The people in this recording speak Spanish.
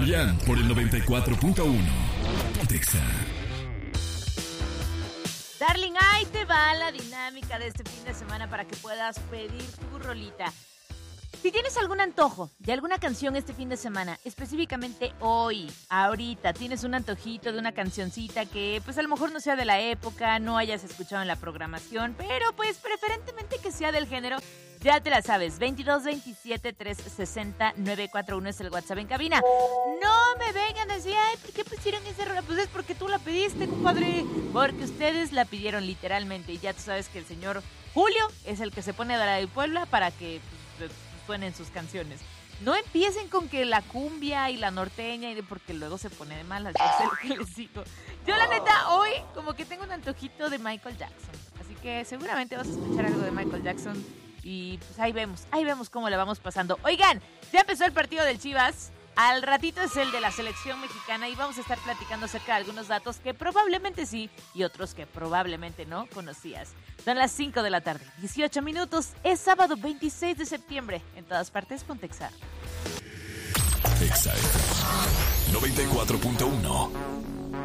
Marian por el 94.1. Pontexa. Darling, ahí te va la dinámica de este fin de semana para que puedas pedir tu rolita. Si tienes algún antojo de alguna canción este fin de semana, específicamente hoy, ahorita, tienes un antojito de una cancioncita que pues a lo mejor no sea de la época, no hayas escuchado en la programación, pero pues preferentemente que sea del género, ya te la sabes. 22 27 360 941 es el WhatsApp en cabina. No me vengan a decir, ay, ¿por qué pusieron esa rola? Pues es porque tú la pediste, compadre. Porque ustedes la pidieron literalmente. Y ya tú sabes que el señor Julio es el que se pone a dar a Puebla para que pues, suenen sus canciones. No empiecen con que la cumbia y la norteña, porque luego se pone de malas. Yo sé lo que les digo. Yo la neta, hoy como que tengo un antojito de Michael Jackson. Así que seguramente vas a escuchar algo de Michael Jackson. Y pues ahí vemos cómo la vamos pasando. Oigan, ya empezó el partido del Chivas. Al ratito es el de la selección mexicana y vamos a estar platicando acerca de algunos datos que probablemente sí y otros que probablemente no conocías. Son las 5 de la tarde, 18 minutos. Es sábado 26 de septiembre. En todas partes, Pontexa. Exa FM 94.1.